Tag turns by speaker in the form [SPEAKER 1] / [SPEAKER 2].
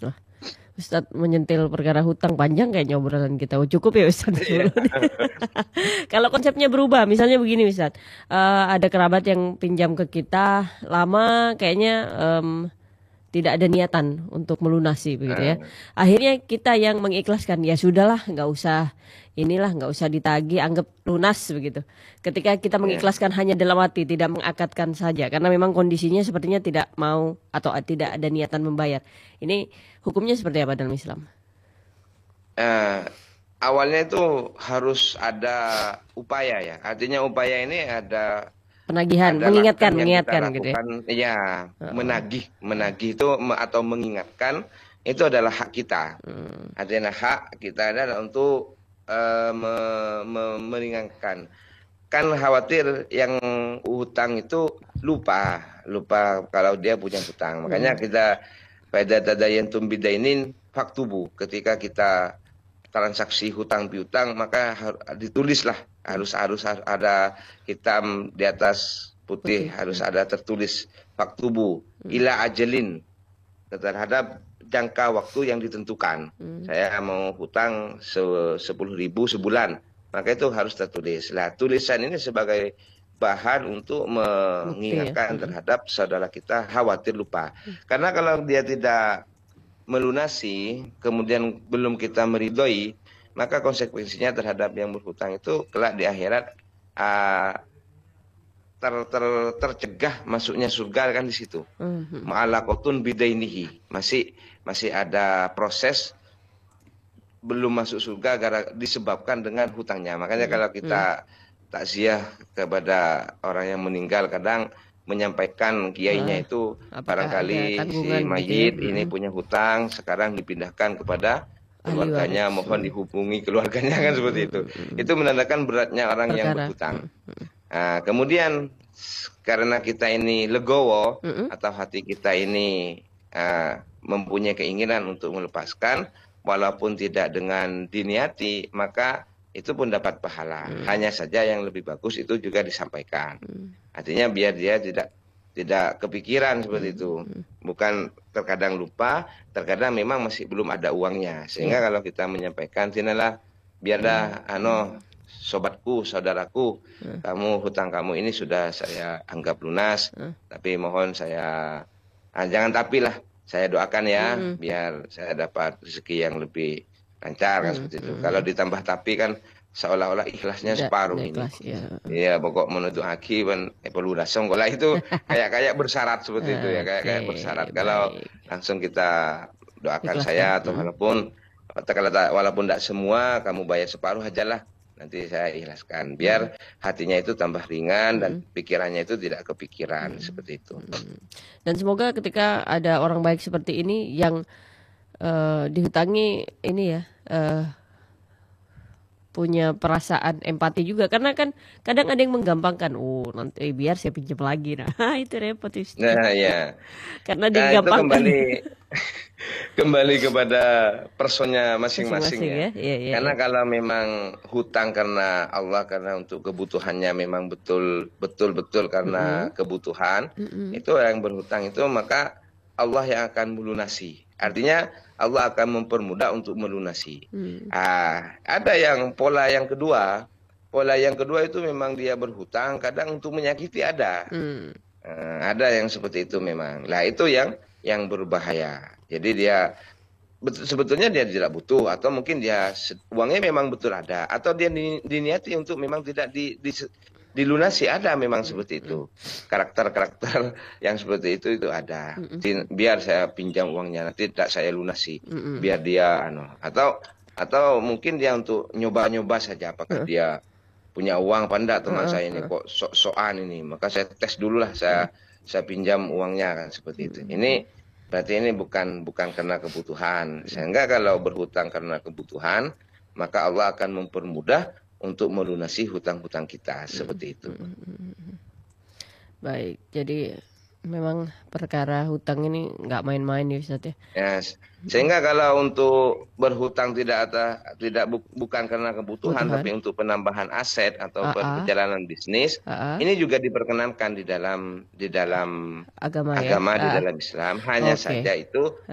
[SPEAKER 1] Ustadz menyentil perkara hutang panjang kayaknya obrolan kita. Cukup ya Ustadz dulu. Kalau konsepnya berubah, misalnya begini Ustadz, ada kerabat yang pinjam ke kita lama, kayaknya tidak ada niatan untuk melunasi begitu ya. Akhirnya kita yang mengikhlaskan, ya sudahlah, nggak usah ditagih, anggap lunas begitu. Ketika kita mengikhlaskan hanya dalam hati, tidak mengakatkan saja, karena memang kondisinya sepertinya tidak mau atau tidak ada niatan membayar. Ini hukumnya seperti apa dalam Islam?
[SPEAKER 2] Awalnya itu harus ada upaya ya. Artinya upaya ini
[SPEAKER 1] Penagihan,
[SPEAKER 2] ada langkah yang kita
[SPEAKER 1] mengingatkan gitu ya.
[SPEAKER 2] lakukan, ya menagih itu atau mengingatkan itu adalah hak kita. Artinya hak kita adalah untuk meringankan. Kan khawatir yang hutang itu lupa kalau dia punya hutang. Makanya kita pada tadayantum bidainin faktubu, ketika kita transaksi hutang piutang maka ditulislah, harus ada hitam di atas putih, harus ada tertulis faktubu ila ajalin, terhadap jangka waktu yang ditentukan. Saya mau hutang 10.000 sebulan, maka itu harus tertulis. Nah, tulisan ini sebagai bahan untuk mengingatkan terhadap saudara kita khawatir lupa. Karena kalau dia tidak melunasi, kemudian belum kita meridhoi, maka konsekuensinya terhadap yang berhutang itu kelak di akhirat tercegah masuknya surga kan di situ. Ma'alaqatun bidainihi, masih ada proses belum masuk surga disebabkan dengan hutangnya. Makanya kalau kita takziah kepada orang yang meninggal, kadang menyampaikan kiainya itu barangkali si mayit ini punya hutang, sekarang dipindahkan kepada keluarganya, mohon dihubungi keluarganya, kan seperti itu. Itu menandakan beratnya orang yang berhutang. Nah, kemudian karena kita ini legowo atau hati kita ini mempunyai keinginan untuk melepaskan, walaupun tidak dengan diniati, maka itu pun dapat pahala. Hanya saja yang lebih bagus itu juga disampaikan. Artinya biar dia tidak kepikiran seperti itu. Bukan terkadang lupa, terkadang memang masih belum ada uangnya. Sehingga kalau kita menyampaikan, sinalah biarlah sobatku, saudaraku, kamu hutang kamu ini sudah saya anggap lunas, tapi mohon jangan tapi lah, saya doakan ya biar saya dapat rezeki yang lebih lancar, kan seperti itu. Kalau ditambah tapi kan seolah-olah ikhlasnya separuh ini. Iya, pokok menuntut haki perlu dasong kalau itu kayak bersyarat seperti itu ya, kayak bersyarat. Kalau langsung kita doakan saya, atau walaupun tidak semua kamu bayar separuh aja lah, nanti saya ikhlaskan biar hatinya itu tambah ringan dan pikirannya itu tidak kepikiran seperti itu.
[SPEAKER 1] Dan semoga ketika ada orang baik seperti ini yang dihutangi ini ya, punya perasaan empati juga, karena kan kadang ada yang menggampangkan, nanti biar saya pinjam lagi, itu repot itu.
[SPEAKER 2] Nah ya,
[SPEAKER 1] karena digampangkan.
[SPEAKER 2] Itu kembali kepada personnya masing-masing ya. Karena kalau memang hutang karena Allah, karena untuk kebutuhannya memang betul karena kebutuhan, itu yang berhutang itu maka Allah yang akan melunasi. Artinya Allah akan mempermudah untuk melunasi. Ada yang pola yang kedua itu memang dia berhutang kadang untuk menyakiti ada. Ada yang seperti itu memang. Lah itu yang berbahaya. Jadi dia sebetulnya dia tidak butuh, atau mungkin dia uangnya memang betul ada, atau dia diniati untuk memang tidak dilunasi, ada memang seperti itu. Karakter yang seperti itu ada. Biar saya pinjam uangnya, nanti tidak saya lunasi. Biar dia atau mungkin dia untuk nyoba-nyoba saja apakah dia punya uang apa enggak, teman saya ini kok sok-sokan ini, maka saya tes dulu lah, saya pinjam uangnya, kan seperti itu. Ini berarti ini bukan karena kebutuhan. Sehingga kalau berhutang karena kebutuhan, maka Allah akan mempermudah untuk melunasi hutang-hutang kita, seperti itu.
[SPEAKER 1] Baik, jadi memang perkara hutang ini nggak main-main ya Ustaz ya.
[SPEAKER 2] Sehingga kalau untuk berhutang bukan karena kebutuhan, tapi untuk penambahan aset atau perjalanan bisnis, ini juga diperkenankan di dalam agama, di dalam Islam. Hanya saja itu